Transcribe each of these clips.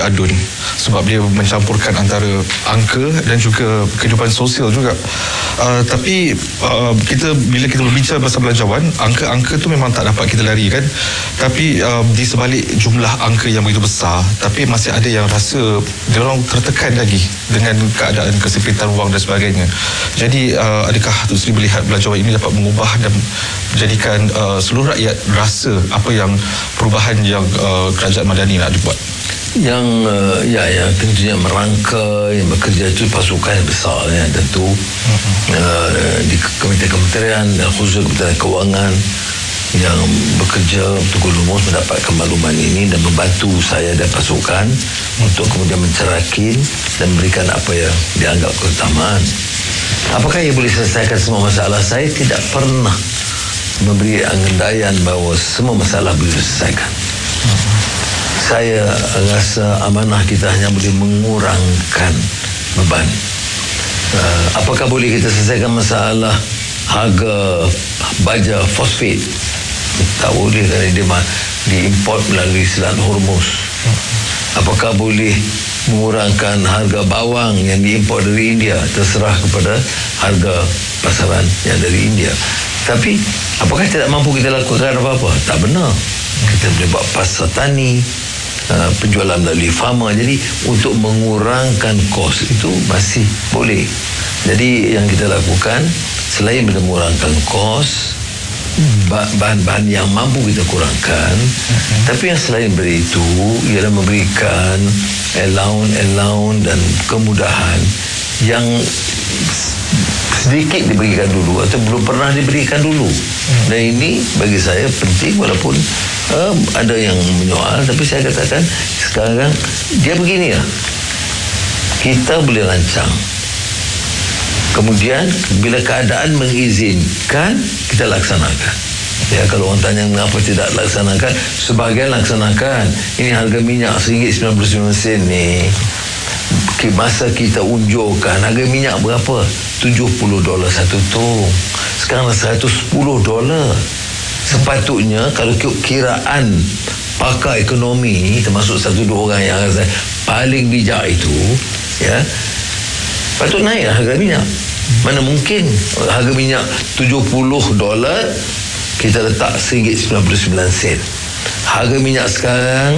adun sebab dia mencampurkan antara angka dan juga kehidupan sosial juga. Tapi bila kita berbincang pasal belanjawan, angka-angka tu memang tak dapat kita lari kan. Tapi di sebalik jumlah angka yang begitu besar, tapi masih ada yang rasa dia orang tertekan lagi dengan keadaan kesempitan wang dan sebagainya. Jadi adakah Datuk Seri melihat belanjawan ini dapat mengubah dan menjadikan seluruh rakyat rasa apa yang perubahan yang Kerajaan Madani nak dibuat? Yang tentunya merangka yang bekerja itu pasukan yang besar tentu di kementerian dan khusus Kementerian Kewangan yang bekerja betul lumus mendapatkan makluman ini dan membantu saya dan pasukan untuk kemudian mencerakin dan memberikan apa yang dianggap keutamaan. Apakah ia boleh selesaikan semua masalah? Saya tidak pernah memberi angandaian bahawa semua masalah boleh diselesaikan. Saya rasa amanah kita hanya boleh mengurangkan beban. Apakah boleh kita selesaikan masalah harga baja fosfat? Tak boleh kerana dia diimport melalui Selat Hormuz. Apakah boleh mengurangkan harga bawang yang diimport dari India? Terserah kepada harga pasaran yang dari India. Tapi apakah tidak mampu kita lakukan apa-apa? Tak benar. Kita boleh buat pasar tani, penjualan melalui farma. Jadi untuk mengurangkan kos itu masih boleh. Jadi yang kita lakukan selain mengurangkan kos, bahan-bahan yang mampu kita kurangkan, tapi yang selain dari itu ialah memberikan allowance dan kemudahan yang sedikit diberikan dulu atau belum pernah diberikan dulu. Dan ini bagi saya penting, walaupun ada yang menyoal, tapi saya katakan sekarang dia begini lah, kita boleh rancang, kemudian bila keadaan mengizinkan kita laksanakan. Ya, kalau orang tanya mengapa tidak laksanakan, sebahagian laksanakan. Ini harga minyak RM1.99 ni, masa kita unjurkan harga minyak berapa? $70 satu tong. Sekarang $110. Sepatutnya kalau kiraan pakar ekonomi, termasuk satu dua orang yang rasa paling bijak itu, ya, patut naiklah harga minyak. Mana mungkin harga minyak $70 kita letak RM1.99. Harga minyak sekarang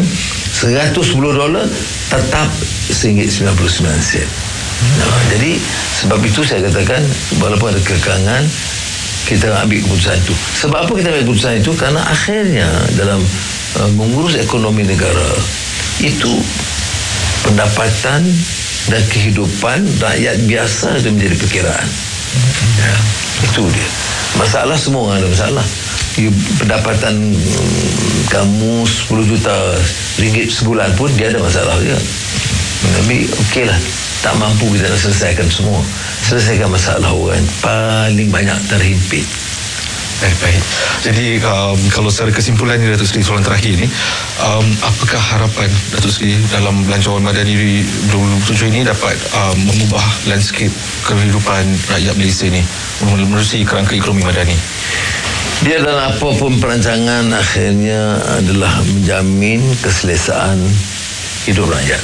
$110 tetap RM1.99. Jadi sebab itu saya katakan walaupun ada kekangan, kita ambil keputusan itu. Sebab apa kita ambil keputusan itu? Kerana akhirnya dalam mengurus ekonomi negara itu pendapatan dan kehidupan rakyat biasa itu menjadi perkiraan. Ya, itu dia. Masalah semua orang ada masalah. Pendapatan kamu 10 juta ringgit sebulan pun dia ada masalah juga. Tapi okeylah, tak mampu kita nak selesaikan semua. Selesaikan masalah orang paling banyak terhimpit. Baik. Jadi kalau secara kesimpulannya Datuk Seri, soalan terakhir ni, apakah harapan Datuk Seri dalam belanjawan Madani 2007 ini dapat mengubah landscape kehidupan rakyat Malaysia ni menerusi kerangka ekonomi Madani? Dia dalam apapun perancangan akhirnya adalah menjamin keselesaan hidup rakyat.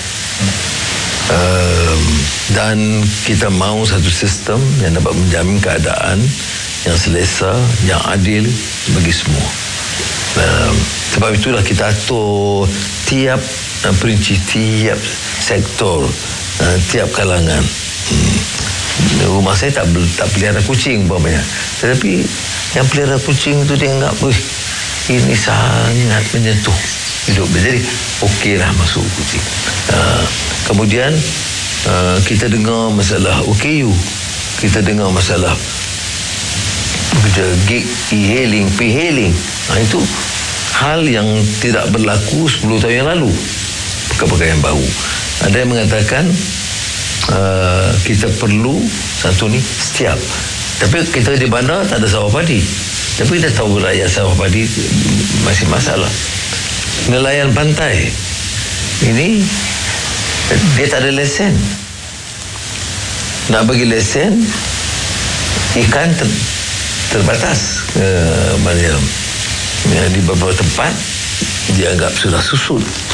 Dan kita mahu satu sistem yang dapat menjamin keadaan yang selesa, yang adil bagi semua. Sebab itulah kita atur tiap perinci, tiap sektor, tiap kalangan. Rumah saya tak pelihara kucing umpamanya, tetapi yang pelihara kucing tu dia anggap ini sangat menyentuh hidup dia, jadi okeylah masuk kucing. Kemudian kita dengar masalah OKU, kita dengar masalah kerja gig, e-hailing, p-hailing. Itu hal yang tidak berlaku 10 tahun yang lalu, perkara-perkara yang baru. Ada yang mengatakan kita perlu satu ni setiap, tapi kita di bandar tak ada sawah padi, tapi kita tahu rakyat sawah padi masih masalah. Nelayan pantai ini dia tak ada lesen. Nak bagi lesen, ikan terbatas. Di beberapa tempat dianggap sudah susut.